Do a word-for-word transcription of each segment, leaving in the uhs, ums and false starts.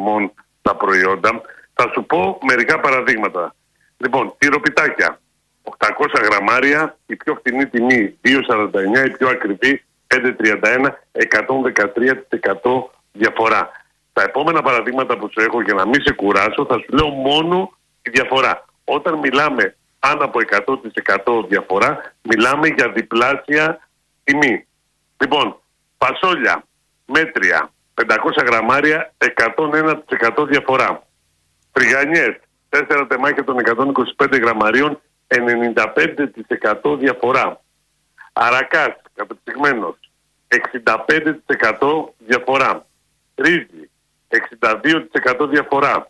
τιμών τα προϊόντα. Θα σου πω μερικά παραδείγματα. Λοιπόν, τυροπιτάκια, οκτακόσια γραμμάρια, η πιο φθηνή τιμή δύο σαράντα εννιά, η πιο ακριβή πέντε τριάντα ένα, εκατόν δεκατρία τοις εκατό διαφορά. Τα επόμενα παραδείγματα που σου έχω, για να μην σε κουράσω, θα σου λέω μόνο τη διαφορά. Όταν μιλάμε πάνω από εκατό τοις εκατό διαφορά, μιλάμε για διπλάσια τιμή. Λοιπόν, φασόλια, μέτρια, πεντακόσια γραμμάρια, εκατόν ένα τοις εκατό διαφορά. Τριγανιές, τέσσερα τεμάχια των εκατόν είκοσι πέντε γραμμαρίων, ενενήντα πέντε τοις εκατό διαφορά. Αρακάς, κατεψυγμένος, εξήντα πέντε τοις εκατό διαφορά. Ρύζι, εξήντα δύο τοις εκατό διαφορά.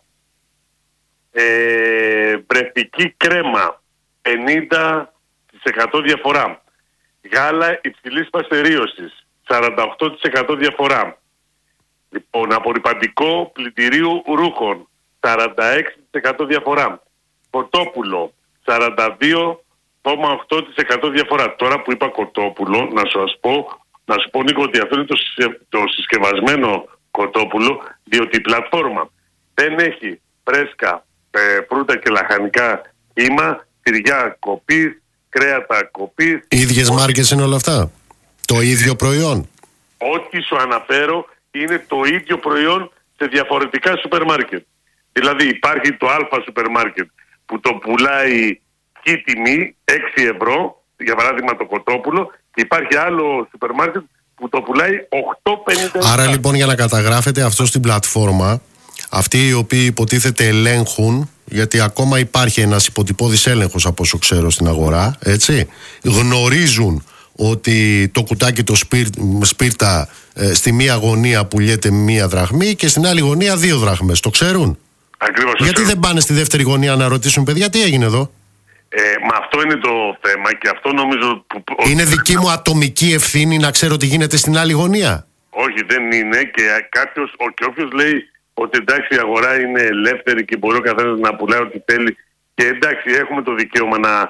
Ε, βρεφική κρέμα, πενήντα τοις εκατό διαφορά. Γάλα υψηλής παστερίωσης, σαράντα οκτώ τοις εκατό διαφορά. Λοιπόν, απορρυπαντικό πλυντηρίου ρούχων, σαράντα έξι τοις εκατό διαφορά. Κοτόπουλο, σαράντα δύο κόμμα οκτώ τοις εκατό διαφορά. Τώρα που είπα κοτόπουλο, να σου πω, να σου πω Νίκο, ότι αυτό είναι το, συσκε, το συσκευασμένο κοτόπουλο, διότι η πλατφόρμα δεν έχει φρέσκα ε, φρούτα και λαχανικά κύμα, τυριά κοπής, κρέατα κοπής. Οι ίδιες ό, μάρκες είναι όλα αυτά? Το ίδιο προϊόν? Ό,τι σου αναφέρω είναι το ίδιο προϊόν σε διαφορετικά σούπερ μάρκετ. Δηλαδή υπάρχει το Α σούπερ μάρκετ που το πουλάει και τιμή έξι ευρώ, για παράδειγμα το κοτόπουλο, και υπάρχει άλλο σούπερ μάρκετ που το πουλάει οκτώ πενήντα επτά. Άρα λοιπόν, για να καταγράφετε αυτό στην πλατφόρμα, αυτοί οι οποίοι υποτίθεται ελέγχουν, γιατί ακόμα υπάρχει ένας υποτυπώδης έλεγχος από όσο ξέρω στην αγορά, έτσι, γνωρίζουν ότι το κουτάκι το σπίρ, σπίρτα ε, στη μία γωνία πουλιέται μία δραχμή και στην άλλη γωνία δύο δραχμές. Το ξέρουν? Ακριβώς. Γιατί ξέρω. δεν πάνε στη δεύτερη γωνία να ρωτήσουν, παιδιά, τι έγινε εδώ? Ε, μα αυτό είναι το θέμα και αυτό νομίζω... Που, είναι δική μου ατομική ευθύνη να ξέρω τι γίνεται στην άλλη γωνία? Όχι, δεν είναι, και κάποιος, και όποιος λέει ότι εντάξει η αγορά είναι ελεύθερη και μπορεί ο καθένας να πουλάει ό,τι θέλει, και εντάξει έχουμε το δικαίωμα να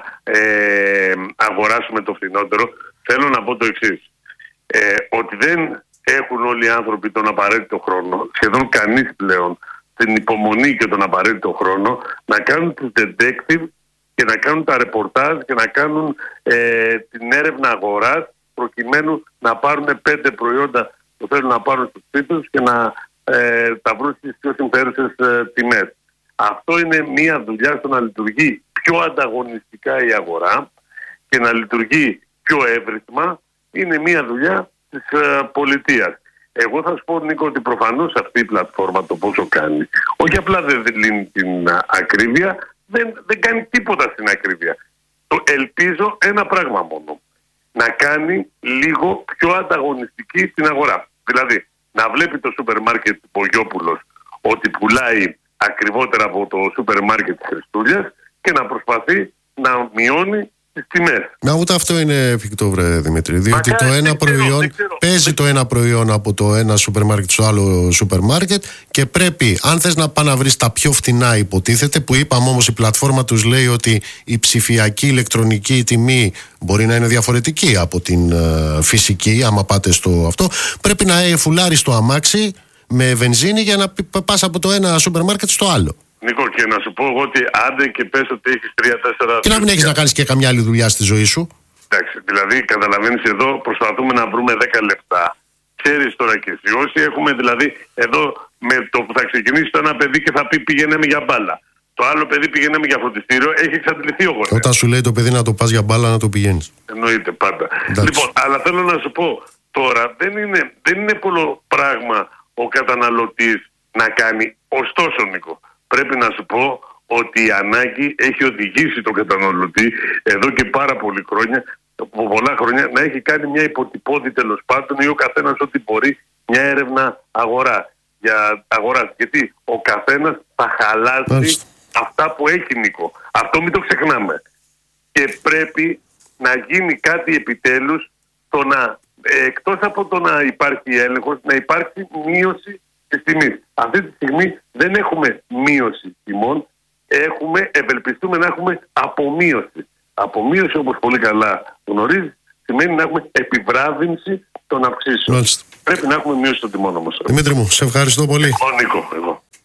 ε, αγοράσουμε το φθηνότερο, θέλω να πω το εξής. Ε, ότι δεν έχουν όλοι οι άνθρωποι τον απαραίτητο χρόνο, σχεδόν κανείς πλέον, την υπομονή και τον απαραίτητο χρόνο να κάνουν τους detective και να κάνουν τα ρεπορτάζ και να κάνουν ε, την έρευνα αγοράς, προκειμένου να πάρουν πέντε προϊόντα που θέλουν να πάρουν στους σπίτους και να ε, τα βρουν στις πιο συμφέρουσες ε, τιμές. Αυτό είναι μια δουλειά στο να λειτουργεί πιο ανταγωνιστικά η αγορά και να λειτουργεί πιο εύρυθμα. Είναι μια δουλειά της ε, πολιτείας. Εγώ θα σου πω, Νίκο, ότι προφανώς αυτή η πλατφόρμα το πόσο κάνει, όχι απλά δεν λύνει την α, ακρίβεια, δεν, δεν κάνει τίποτα στην ακρίβεια. Το ελπίζω ένα πράγμα μόνο, να κάνει λίγο πιο ανταγωνιστική την αγορά. Δηλαδή, να βλέπει το σούπερ μάρκετ Πογιόπουλος ότι πουλάει ακριβότερα από το σούπερ μάρκετ της Χριστούλιας και να προσπαθεί να μειώνει τις τιμές. Να, ούτε αυτό είναι εφικτό, βρε Δημήτρη. Διότι Μακάρι, το ένα προϊόν ξέρω, ξέρω. παίζει το ένα προϊόν από το ένα σούπερ μάρκετ στο άλλο σούπερ μάρκετ και πρέπει, αν θες να πας να βρεις τα πιο φτηνά, υποτίθεται, που είπαμε όμως η πλατφόρμα τους λέει ότι η ψηφιακή ηλεκτρονική τιμή μπορεί να είναι διαφορετική από την uh, φυσική, άμα πάτε στο αυτό, πρέπει να φουλάρεις το αμάξι με βενζίνη για να πας από το ένα σούπερ μάρκετ στο άλλο. Νίκο, και να σου πω εγώ ότι άντε και πες ότι έχεις τρία τέσσερα... Και να μην έχεις να κάνεις και καμιά άλλη δουλειά στη ζωή σου. Εντάξει, δηλαδή καταλαβαίνεις, εδώ προσπαθούμε να βρούμε δέκα λεπτά. Ξέρεις τώρα και εσύ, όσοι έχουμε δηλαδή εδώ με το που θα ξεκινήσει το ένα παιδί και θα πει πηγαίνουμε για μπάλα, το άλλο παιδί πηγαίνουμε για φροντιστήριο, έχει εξαντληθεί ο γονέας. Όταν σου λέει το παιδί να το πας για μπάλα, να το πηγαίνεις. Εννοείται πάντα. Εντάξει. Λοιπόν, αλλά θέλω να σου πω τώρα, δεν είναι, δεν είναι πολλό πράγμα ο καταναλωτής να κάνει. Ωστόσο, Νίκο, πρέπει να σου πω ότι η ανάγκη έχει οδηγήσει τον καταναλωτή εδώ και πάρα πολλή χρόνια, από πολλά χρόνια, να έχει κάνει μια υποτυπώδη, τέλος πάντων, ή ο καθένας ό,τι μπορεί, μια έρευνα αγορά. Για αγοράς. Γιατί ο καθένας θα χαλάσει Μάλιστα. αυτά που έχει, Νίκο. Αυτό μην το ξεχνάμε. Και πρέπει να γίνει κάτι επιτέλους, το να, ε, εκτός από το να υπάρχει έλεγχος, να υπάρχει μείωση της τιμής. Αυτή τη στιγμή δεν έχουμε μείωση τιμών, έχουμε, ευελπιστούμε να έχουμε απομείωση. Απομείωση, όπως πολύ καλά γνωρίζεις, σημαίνει να έχουμε επιβράδυνση των αυξήσεων. Μάλιστα. Πρέπει να έχουμε μείωση των τιμών όμως. Δημήτρη μου, σε ευχαριστώ πολύ. Εγώ, Νίκο, εγώ.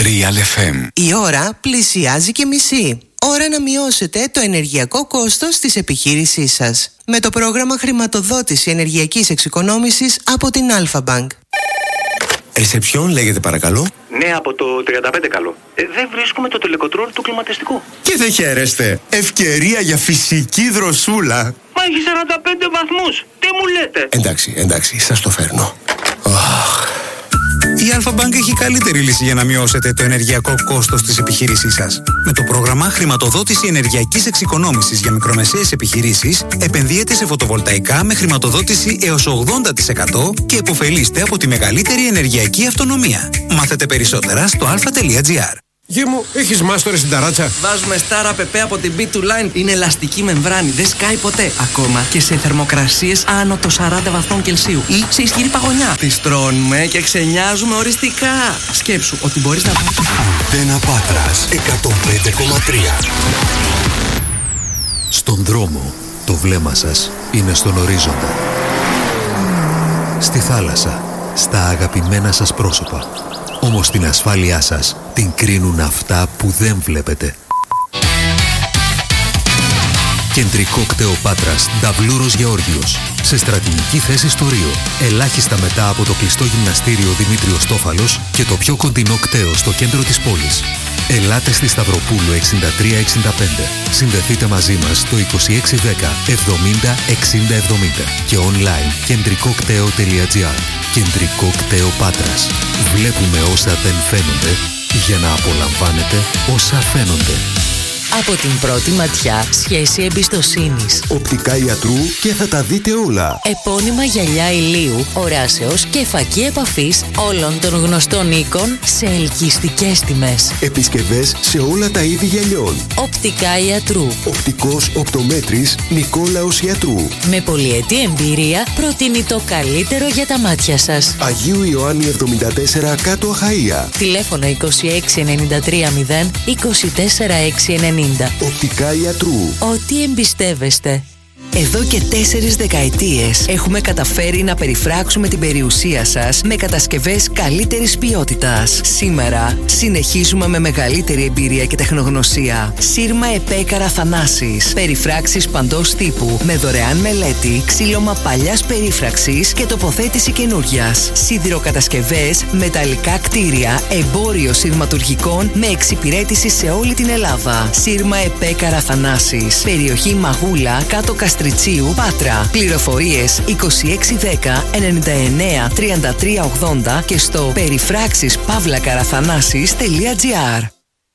Real εφ εμ. Η ώρα πλησιάζει και μισή. Ώρα να μειώσετε το ενεργειακό κόστος της επιχείρησής σας. Με το πρόγραμμα χρηματοδότηση ενεργειακής εξοικονόμησης από την Alpha Bank. Ρεσεψιόν λέγεται παρακαλώ. Ναι, από το τριάντα πέντε καλό. Ε, δεν βρίσκουμε το τελεκοτρόλ του κλιματιστικού. Και δεν χαίρεστε. Ευκαιρία για φυσική δροσούλα. Μα έχει σαράντα πέντε βαθμούς. Τι μου λέτε? Εντάξει, εντάξει, σας το φέρνω. Oh. Η Alpha Bank έχει καλύτερη λύση για να μειώσετε το ενεργειακό κόστος της επιχείρησής σας. Με το πρόγραμμα χρηματοδότηση ενεργειακής εξοικονόμησης για μικρομεσαίες επιχειρήσεις, επενδύετε σε φωτοβολταϊκά με χρηματοδότηση έως ογδόντα τοις εκατό και επωφελείστε από τη μεγαλύτερη ενεργειακή αυτονομία. Μάθετε περισσότερα στο αλφα τελεία τζι άρ. Γε μου, έχεις μάστορες στην ταράτσα? Βάζουμε Star App από την μπι two Line. Είναι ελαστική μεμβράνη, δεν σκάει ποτέ. Ακόμα και σε θερμοκρασίες άνω των σαράντα βαθμών Κελσίου ή σε ισχυρή παγωνιά. Τις τρώνουμε και ξενιάζουμε οριστικά. Σκέψου ότι μπορείς να... Αντένα Πάτρας εκατόν πέντε κόμμα τρία. Στον δρόμο, το βλέμμα σας είναι στον ορίζοντα. Στη θάλασσα, στα αγαπημένα σας πρόσωπα. Όμως την ασφάλειά σας την κρίνουν αυτά που δεν βλέπετε. Κεντρικό κτέο Πάτρας, Νταβλούρος Γεώργιος. Σε στρατηγική θέση στο Ρίο. Ελάχιστα μετά από το κλειστό γυμναστήριο Δημήτριος Τόφαλος και το πιο κοντινό κτέο στο κέντρο της πόλης. Ελάτε στη Σταυροπούλου εξήντα τρία εξήντα πέντε. Συνδεθείτε μαζί μας στο είκοσι έξι δέκα εβδομήντα εξήντα εβδομήντα και online κεντρικό κτέο τελεία τζι άρ. Κεντρικό κτέο Πάτρας. Βλέπουμε όσα δεν φαίνονται για να απολαμβάνετε όσα φαίνονται. Από την πρώτη ματιά, σχέση εμπιστοσύνης. Οπτικά ιατρού και θα τα δείτε όλα. Επώνυμα γυαλιά ηλίου, οράσεως και φακή επαφής όλων των γνωστών οίκων σε ελκυστικές τιμές. Επισκευές σε όλα τα είδη γυαλιών. Οπτικά ιατρού. Οπτικός οπτομέτρης Νικόλαος Ιατρού. Με πολυετή εμπειρία προτείνει το καλύτερο για τα μάτια σας. Αγίου Ιωάννη εβδομήντα τέσσερα κάτω Αχαΐα. Τηλέφωνο είκοσι έξι ενενήντα τρία μηδέν είκοσι τέσσερα έξι ενενήντα. Οπτικά Ιατρού. Ό,τι εμπιστεύεστε. Εδώ και τέσσερις δεκαετίες έχουμε καταφέρει να περιφράξουμε την περιουσία σας με κατασκευές καλύτερης ποιότητας. Σήμερα συνεχίζουμε με μεγαλύτερη εμπειρία και τεχνογνωσία. Σύρμα Επέκαρα Θανάσης. Περιφράξεις παντός τύπου με δωρεάν μελέτη, ξύλωμα παλιάς περίφραξης και τοποθέτηση καινούριας. Σιδηροκατασκευές, μεταλλικά κτίρια, εμπόριο σειρματουργικών με εξυπηρέτηση σε όλη την Ελλάδα. Σύρμα Επέκαρα Θανάσης. Περιοχή Μαγούλα, κάτω Καστριτσίου, Πάτρα. Πληροφορίες είκοσι έξι δέκα ενενήντα εννέα τριάντα τρία ογδόντα και στο περιφράξεις παύλα καραθανάσης τελεία τζι άρ.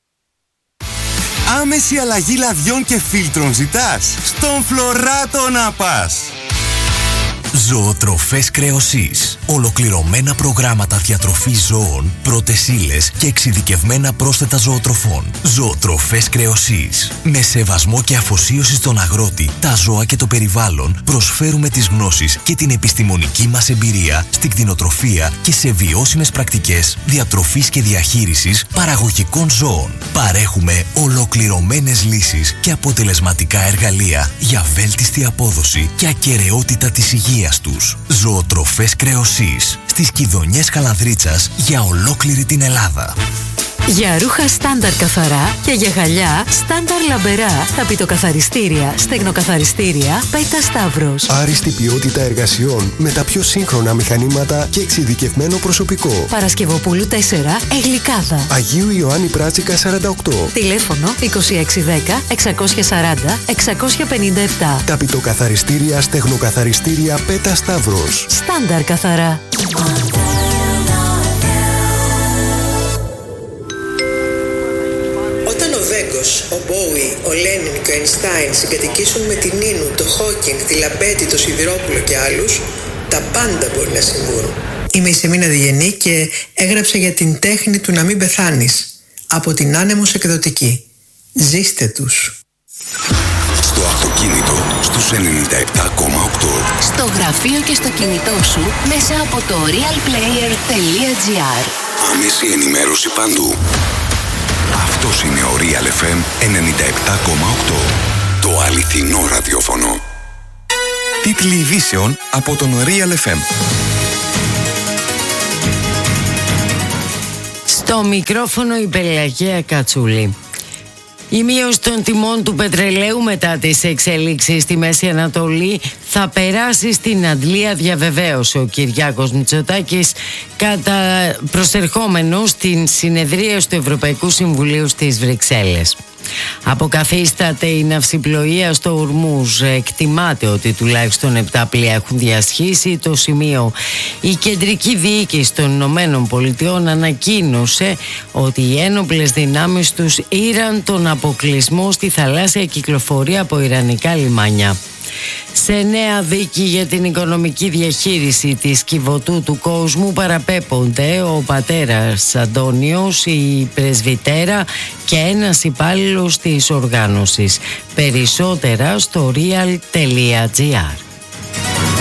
Άμεση αλλαγή λαδιών και φίλτρων ζητάς? Στον Φλωράτο να πας! Ζωοτροφές Κρεοσής. Ολοκληρωμένα προγράμματα διατροφής ζώων, πρώτες ύλες και εξειδικευμένα πρόσθετα ζωοτροφών. Ζωοτροφές Κρεοσής. Με σεβασμό και αφοσίωση στον αγρότη, τα ζώα και το περιβάλλον, προσφέρουμε τις γνώσεις και την επιστημονική μας εμπειρία στην κτηνοτροφία και σε βιώσιμες πρακτικές διατροφής και διαχείρισης παραγωγικών ζώων. Παρέχουμε ολοκληρωμένες λύσεις και αποτελεσματικά εργαλεία για βέλτιστη απόδοση και ακεραιότητα της υγείας τους. Ζωοτροφές Κρεοσής. Στις Κιδωνιές Καλανδρίτσας για ολόκληρη την Ελλάδα. Για ρούχα στάνταρ καθαρά και για γυαλιά στάνταρ λαμπερά, ταπητοκαθαριστήρια, στεγνοκαθαριστήρια, Πέτα Σταύρος. Άριστη ποιότητα εργασιών με τα πιο σύγχρονα μηχανήματα και εξειδικευμένο προσωπικό. Παρασκευοπούλου τέσσερα, Εγλικάδα. Αγίου Ιωάννη Πράτσικα σαράντα οκτώ. Τηλέφωνο είκοσι έξι δέκα εξακόσια σαράντα εξακόσια πενήντα επτά. Ταπητοκαθαριστήρια, στεγνοκαθαριστήρια, Πέτα Σταύρος. Στάνταρ καθαρά. Ο Μπόουι, ο Λένιν και ο Αϊνστάιν συγκατοικήσουν με την Νίνου, το Χόκινγκ, τη Λαμπέτη, το Σιδηρόπουλο και άλλους, τα πάντα μπορεί να συμβούν. Είμαι η Σεμίνα Διγενή και έγραψα για την τέχνη του να μην πεθάνεις από την Άνεμος Εκδοτική. Ζήστε τους. Στο αυτοκίνητο στους ενενήντα επτά κόμμα οκτώ. Στο γραφείο και στο κινητό σου μέσα από το real player τελεία τζι άρ. Άμεση ενημέρωση παντού. Αυτός είναι ο Real εφ εμ ενενήντα επτά κόμμα οκτώ. Το αληθινό ραδιόφωνο. Τίτλοι ειδήσεων από τον Real εφ εμ. Στο μικρόφωνο η Πελαγία Κατσούλη. Η μείωση των τιμών του πετρελαίου μετά τις εξελίξεις στη Μέση Ανατολή θα περάσει στην αντλία, διαβεβαίωσε ο Κυριάκος Μητσοτάκης κατά προσερχόμενος στην συνεδρίαση του Ευρωπαϊκού Συμβουλίου στις Βρυξέλλες. Αποκαθίσταται η ναυσιπλοεία στο Ορμούζ. Εκτιμάται ότι τουλάχιστον επτά πλοία έχουν διασχίσει το σημείο. Η κεντρική διοίκηση των Ηνωμένων Πολιτειών ανακοίνωσε ότι οι ένοπλες δυνάμεις τους ήραν τον αποκλεισμό στη θαλάσσια κυκλοφορία από ιρανικά λιμάνια. Σε νέα δίκη για την οικονομική διαχείριση της Κιβωτού του κόσμου παραπέπονται ο πατέρας Αντώνιος, η πρεσβυτέρα και ένας υπάλληλος της οργάνωσης. Περισσότερα στο real τελεία gr.